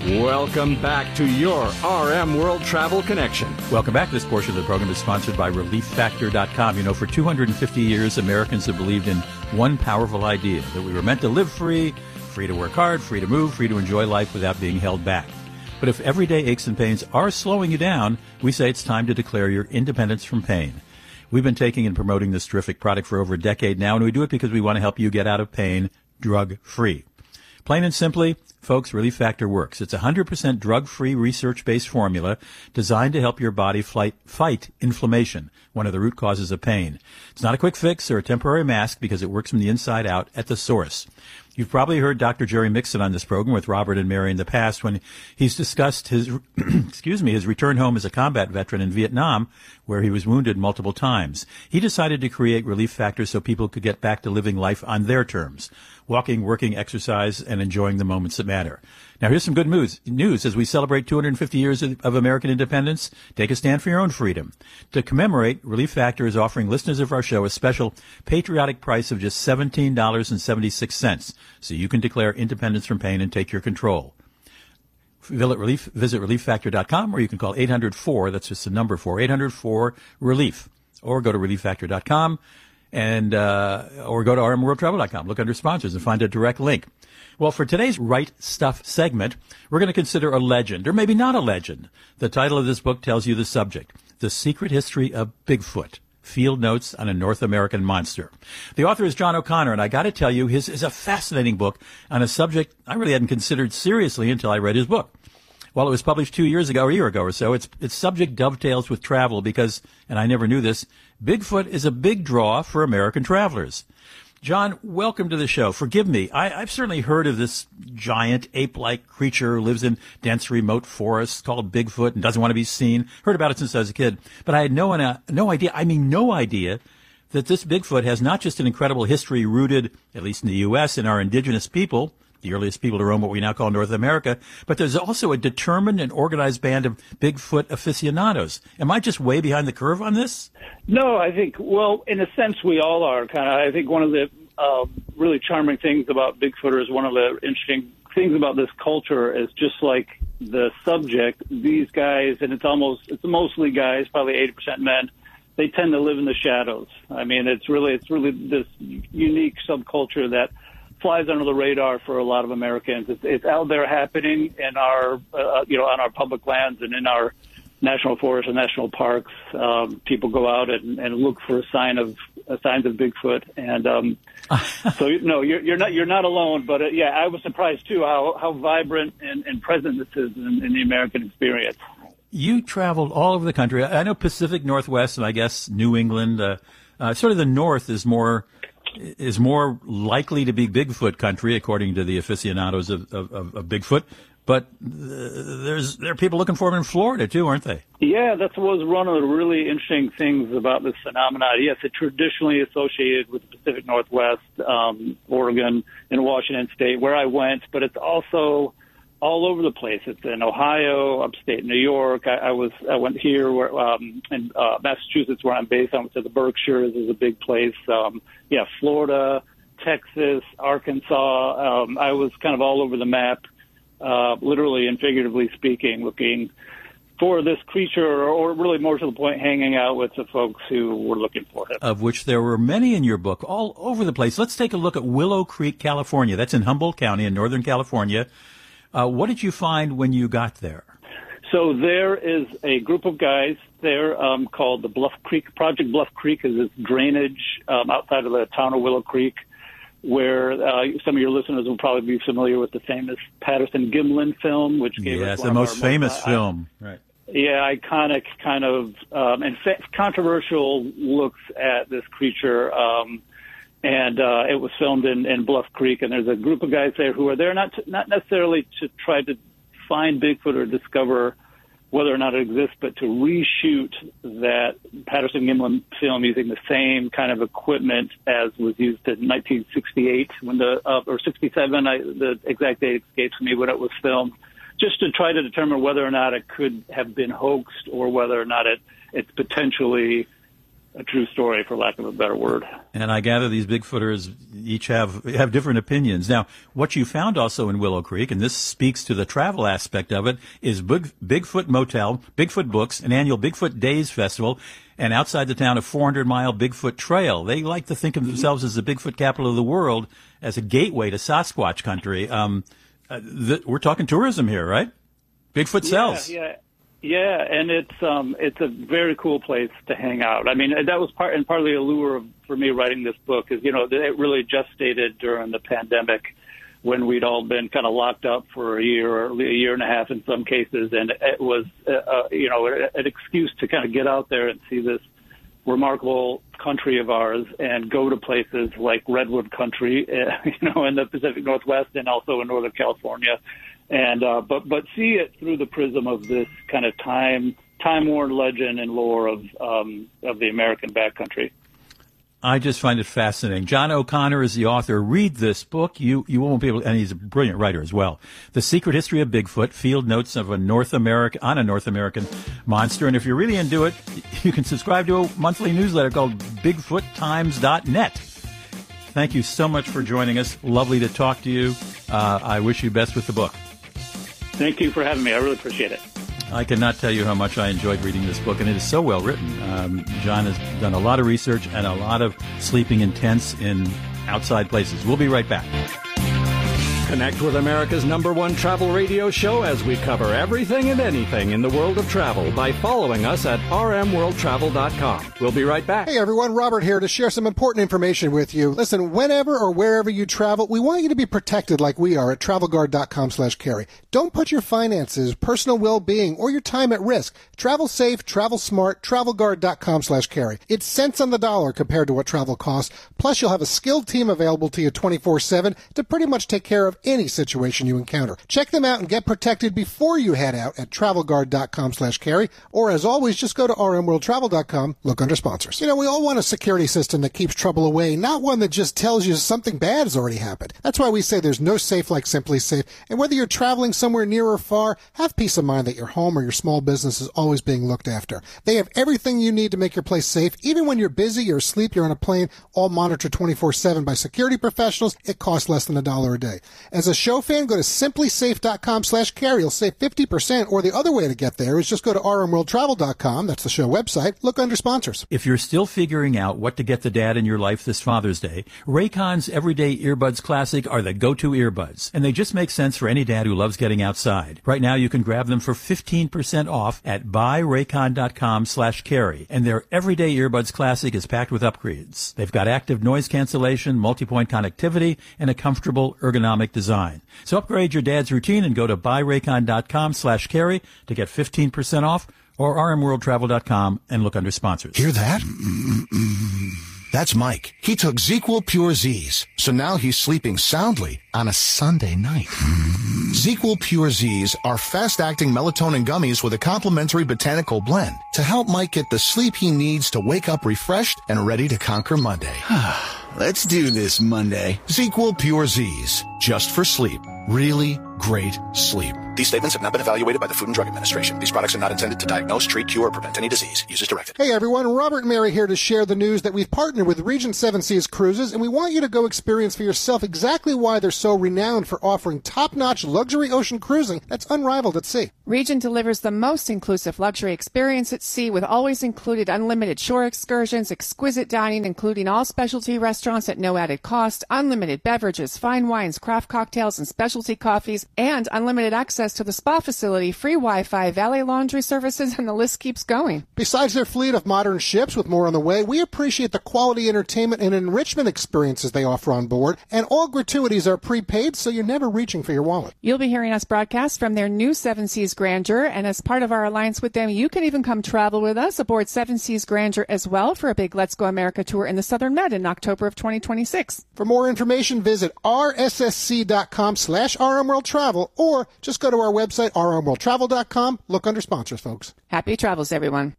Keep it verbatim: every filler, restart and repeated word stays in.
Welcome back to your R M World Travel Connection. Welcome back. This portion of the program is sponsored by Relief Factor dot com. You know, for two hundred fifty years, Americans have believed in one powerful idea, that we were meant to live free, free to work hard, free to move, free to enjoy life without being held back. But if everyday aches and pains are slowing you down, we say it's time to declare your independence from pain. We've been taking and promoting this terrific product for over a decade now, and we do it because we want to help you get out of pain drug-free. Plain and simply, folks, Relief Factor works. It's a one hundred percent drug-free, research-based formula designed to help your body fight, fight inflammation, one of the root causes of pain. It's not a quick fix or a temporary mask because it works from the inside out at the source. You've probably heard Doctor Jerry Mixon on this program with Robert and Mary in the past when he's discussed his, excuse me, his return home as a combat veteran in Vietnam, where he was wounded multiple times. He decided to create Relief Factor so people could get back to living life on their terms, walking, working, exercise, and enjoying the moments that matter. Now, here's some good news. News as we celebrate two hundred fifty years of, of American independence. Take a stand for your own freedom. To commemorate, Relief Factor is offering listeners of our show a special patriotic price of just seventeen dollars and seventy-six cents, so you can declare independence from pain and take your control. Visit Relief, visit Relief Factor dot com, or you can call eight hundred four, that's just the number four, eight hundred four relief, or go to Relief Factor dot com. And, uh, or go to R M World Travel dot com. Look under sponsors and find a direct link. Well, for today's Right Stuff segment, we're going to consider a legend, or maybe not a legend. The title of this book tells you the subject, The Secret History of Bigfoot, Field Notes on a North American Monster. The author is John O'Connor, and I got to tell you, his is a fascinating book on a subject I really hadn't considered seriously until I read his book. While it was published two years ago, or a year ago or so, its its subject dovetails with travel because, and I never knew this, Bigfoot is a big draw for American travelers. John, welcome to the show. Forgive me, I, I've certainly heard of this giant ape-like creature who lives in dense, remote forests called Bigfoot and doesn't want to be seen. Heard about it since I was a kid, but I had no uh, no idea, I mean no idea, that this Bigfoot has not just an incredible history rooted, at least in the U S, in our indigenous people, the earliest people to roam what we now call North America, but there's also a determined and organized band of Bigfoot aficionados. Am I just way behind the curve on this? No, I think, well, in a sense, we all are. Kind of. I think one of the uh, really charming things about Bigfooters, one of the interesting things about this culture is just like the subject, these guys, and it's almost, it's mostly guys, probably eighty percent men, they tend to live in the shadows. I mean, it's really, it's really this unique subculture that flies under the radar for a lot of Americans. It's, it's out there happening in our, uh, you know, on our public lands and in our national forests and national parks. Um, people go out and, and look for a sign of uh, signs of Bigfoot, and um, so no, you're, you're not you're not alone. But uh, yeah, I was surprised too how how vibrant and, and present this is in, in the American experience. You traveled all over the country. I know Pacific Northwest, and I guess New England. Uh, uh, sort of the North is more. is more likely to be Bigfoot country, according to the aficionados of, of, of Bigfoot. But uh, there's there are people looking for them in Florida, too, aren't they? Yeah, that was one of the really interesting things about this phenomenon. Yes, it's traditionally associated with the Pacific Northwest, um, Oregon, and Washington State, where I went. But it's also all over the place. It's in Ohio, upstate New York. I, I was I went here where, um, in uh, Massachusetts, where I'm based. I went to the Berkshires, is a big place. Um, yeah, Florida, Texas, Arkansas. Um, I was kind of all over the map, uh, literally and figuratively speaking, looking for this creature, or, or really more to the point, hanging out with the folks who were looking for him. Of which there were many in your book, all over the place. Let's take a look at Willow Creek, California. That's in Humboldt County in Northern California. Uh, what did you find when you got there? So there is a group of guys there um, called the Bluff Creek. Project Bluff Creek is this drainage um, outside of the town of Willow Creek, where uh, some of your listeners will probably be familiar with the famous Patterson-Gimlin film, which gave yes, us one the most of famous most, film. Uh, right. Yeah, iconic kind of um, and fa- controversial looks at this creature. Um, And uh, it was filmed in, in Bluff Creek, and there's a group of guys there who are there not to, not necessarily to try to find Bigfoot or discover whether or not it exists, but to reshoot that Patterson-Gimlin film using the same kind of equipment as was used in nineteen sixty-eight when the uh, or sixty-seven. I, the exact date escapes me when it was filmed, just to try to determine whether or not it could have been hoaxed or whether or not it it's potentially a true story, for lack of a better word. And I gather these Bigfooters each have have different opinions. Now, what you found also in Willow Creek, and this speaks to the travel aspect of it, is Big, Bigfoot Motel, Bigfoot Books, an annual Bigfoot Days Festival, and outside the town, a four hundred mile Bigfoot Trail. They like to think of themselves as the Bigfoot capital of the world, as a gateway to Sasquatch country. Um, uh, th- we're talking tourism here, right? Bigfoot sells. Yeah, yeah. Yeah, and it's um it's a very cool place to hang out. I mean, that was part and part of the allure of, for me writing this book is, you know, it really gestated during the pandemic when we'd all been kind of locked up for a year or a year and a half in some cases, and it was uh, you know an excuse to kind of get out there and see this remarkable country of ours and go to places like Redwood Country, uh, you know, in the Pacific Northwest and also in Northern California. And uh, but but see it through the prism of this kind of time time worn legend and lore of um, of the American backcountry. I just find it fascinating. John O'Connor is the author. Read this book. You you won't be able, and he's a brilliant writer as well. The Secret History of Bigfoot: Field Notes of a North American on a North American Monster. And if you're really into it, you can subscribe to a monthly newsletter called Bigfoot Times dot net. Thank you so much for joining us. Lovely to talk to you. Uh, I wish you best with the book. Thank you for having me. I really appreciate it. I cannot tell you how much I enjoyed reading this book, and it is so well written. Um, John has done a lot of research and a lot of sleeping in tents in outside places. We'll be right back. Connect with America's number one travel radio show as we cover everything and anything in the world of travel by following us at r m world travel dot com. We'll be right back. Hey everyone, Robert here to share some important information with you. Listen, whenever or wherever you travel, we want you to be protected like we are at travel guard dot com slash carry. Don't put your finances, personal well-being, or your time at risk. Travel safe, travel smart, travel guard dot com slash carry. It's cents on the dollar compared to what travel costs. Plus, you'll have a skilled team available to you twenty-four seven to pretty much take care of any situation you encounter. Check them out and get protected before you head out at travel guard dot com slash carry, or as always, just go to r m world travel dot com, look under sponsors. You know, we all want a security system that keeps trouble away, not one that just tells you something bad has already happened. That's why we say there's no safe like Simply Safe, and whether you're traveling somewhere near or far, have peace of mind that your home or your small business is always being looked after. They have everything you need to make your place safe. Even when you're busy, you're asleep, you're on a plane, all monitored twenty-four seven by security professionals. It costs less than a dollar a day. As a show fan, go to simply safe dot com slash carry. You'll save fifty percent, or the other way to get there is just go to r m world travel dot com. That's the show website. Look under sponsors. If you're still figuring out what to get the dad in your life this Father's Day, Raycon's Everyday Earbuds Classic are the go-to earbuds, and they just make sense for any dad who loves getting outside. Right now, you can grab them for fifteen percent off at buy raycon dot com slash carry, and their Everyday Earbuds Classic is packed with upgrades. They've got active noise cancellation, multi-point connectivity, and a comfortable ergonomic design. So upgrade your dad's routine and go to buy raycon dot com slash carry to get fifteen percent off, or r m world travel dot com and look under sponsors. Hear that? That's Mike. He took ZzzQuil Pure Z's, so now he's sleeping soundly on a Sunday night. ZzzQuil Pure Z's are fast-acting melatonin gummies with a complementary botanical blend to help Mike get the sleep he needs to wake up refreshed and ready to conquer Monday. Let's do this Monday. ZzzQuil Pure Z's, just for sleep. Really great sleep. These statements have not been evaluated by the Food and Drug Administration. These products are not intended to diagnose, treat, cure, or prevent any disease. Use as directed. Hey everyone, Robert and Mary here to share the news that we've partnered with Regent Seven Seas Cruises, and we want you to go experience for yourself exactly why they're so renowned for offering top-notch luxury ocean cruising that's unrivaled at sea. Regent delivers the most inclusive luxury experience at sea with always included unlimited shore excursions, exquisite dining, including all specialty restaurants at no added cost, unlimited beverages, fine wines, craft cocktails, and specialty coffees, and unlimited access to the spa facility, free Wi-Fi, valet laundry services, and the list keeps going. Besides their fleet of modern ships with more on the way, we appreciate the quality entertainment and enrichment experiences they offer on board, and all gratuities are prepaid, so you're never reaching for your wallet. You'll be hearing us broadcast from their new Seven Seas Grandeur, and as part of our alliance with them, you can even come travel with us aboard Seven Seas Grandeur as well for a big Let's Go America tour in the Southern Med in October of twenty twenty-six. For more information, visit r s s c dot com slash r m world travel, or just go to our website, r m world travel dot com. Look under sponsors, folks. Happy travels, everyone.